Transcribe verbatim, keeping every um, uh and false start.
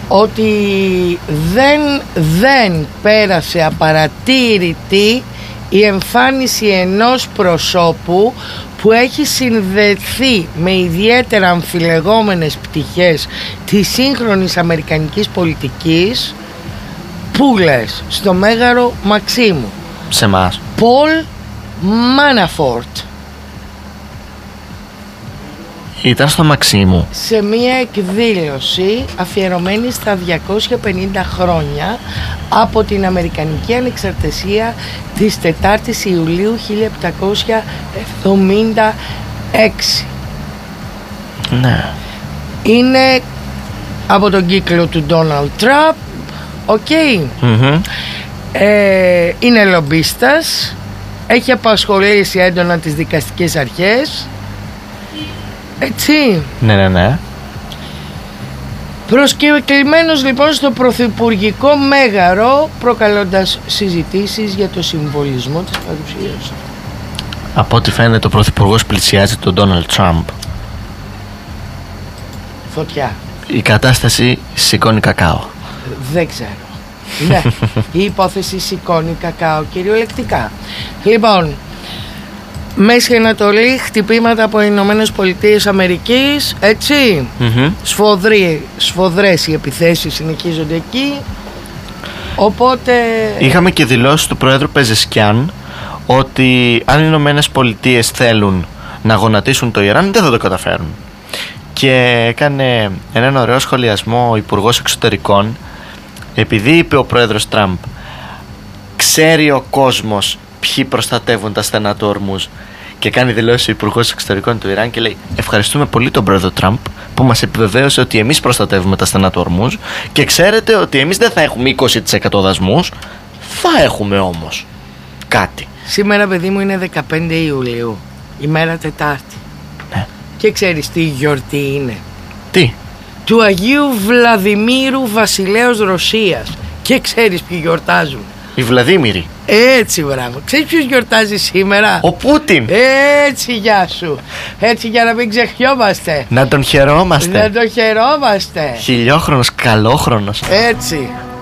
ότι δεν, δεν πέρασε απαρατήρητη η εμφάνιση ενός προσώπου που έχει συνδεθεί με ιδιαίτερα αμφιλεγόμενες πτυχές της σύγχρονης αμερικανικής πολιτικής. Πού λες? Στο Μέγαρο Μαξίμου. Σε μας. Πολ Μάναφορτ. Ήταν στο Μαξίμου. Σε μια εκδήλωση αφιερωμένη στα διακόσια πενήντα χρόνια από την Αμερικανική Ανεξαρτησία της τετάρτης Ιουλίου χίλια επτακόσια εβδομήντα έξι. Ναι. Είναι από τον κύκλο του Ντόναλντ Τραμπ. Οκ. Okay. Mm-hmm. ε, Είναι λομπίστας. Έχει απασχολήσει έντονα τις δικαστικές αρχές. Έτσι. Ναι, ναι, ναι. Προσκεκλημένος λοιπόν στο πρωθυπουργικό μέγαρο, προκαλώντας συζητήσεις για το συμβολισμό της παρουσίας. Από ό,τι φαίνεται ο πρωθυπουργός πλησιάζει τον Ντόναλντ Τραμπ. Φωτιά. Η κατάσταση σηκώνει κακάο. Δεν ξέρω. Ναι, η υπόθεση σηκώνει κακάο κυριολεκτικά. Λοιπόν, Μέση Ανατολή, χτυπήματα από Ηνωμένες Πολιτείες Αμερικής, έτσι. Mm-hmm. Σφοδροί, σφοδρές οι επιθέσεις συνεχίζονται εκεί. Οπότε είχαμε και δηλώσεις του Πρόεδρου Πεζεσκιάν ότι αν οι Ηνωμένες Πολιτείες θέλουν να γονατίσουν το Ιράν, δεν θα το καταφέρουν. Και έκανε έναν ωραίο σχολιασμό ο Υπουργός Εξωτερικών, επειδή είπε ο Πρόεδρος Τραμπ, ξέρει ο κόσμος ποιοι προστατεύουν τα στενά του Ορμούζ, και κάνει δηλώσει ο Υπουργός Εξωτερικών του Ιράν και λέει: ευχαριστούμε πολύ τον Πρόεδρο Τραμπ που μας επιβεβαίωσε ότι εμείς προστατεύουμε τα στενά του Ορμούζ, και ξέρετε ότι εμείς δεν θα έχουμε είκοσι τοις εκατό δασμούς, θα έχουμε όμως κάτι. Σήμερα, παιδί μου, είναι δεκαπέντε Ιουλίου, ημέρα Τετάρτη. Ναι. Και ξέρεις τι γιορτή είναι? Τι? Του Αγίου Βλαδιμίρου Βασιλέως Ρωσίας. Και ξέρεις ποιοι γιορτάζουν? Οι Βλαδίμηροι. Έτσι, μπράβο. Ξέρεις ποιος γιορτάζει σήμερα? Ο Πούτιν. Έτσι, γεια σου. Έτσι, για να μην ξεχνιόμαστε. Να τον χαιρόμαστε. Να τον χαιρόμαστε. Χιλιόχρονος, καλόχρονος. Έτσι.